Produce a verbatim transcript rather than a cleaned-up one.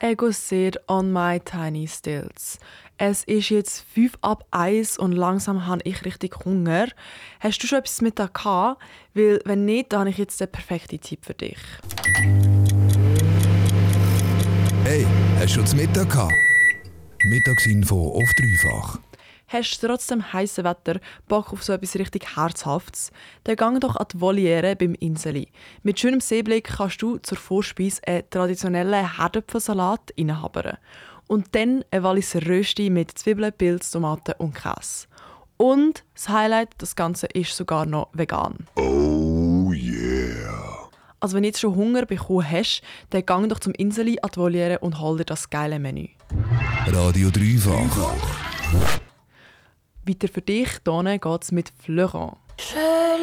Ego sehr on my tiny stilts. Es ist jetzt fünf ab eins und langsam habe ich richtig Hunger. Hast du schon etwas mit da gehabt? Weil wenn nicht, dann habe ich jetzt den perfekten Tipp für dich. Hey, hast du schon zu Mittag gehabt? Mittagsinfo auf dreifach. Hast du trotz dem heissen Wetter Bock auf so etwas richtig Herzhaftes? Dann gang doch an die Voliere beim Inseli. Mit schönem Seeblick kannst du zur Vorspeise einen traditionellen Herdöpfelsalat reinhabern. Und dann ein Walliser Rösti mit Zwiebeln, Pilz, Tomaten und Käse. Und das Highlight, das Ganze ist sogar noch vegan. Oh yeah! Also wenn du jetzt schon Hunger bekommen hast, dann gang doch zum Inseli an die Voliere und hol dir das geile Menü. Radio dreifach. Weiter für dich, hier geht es mit Florent.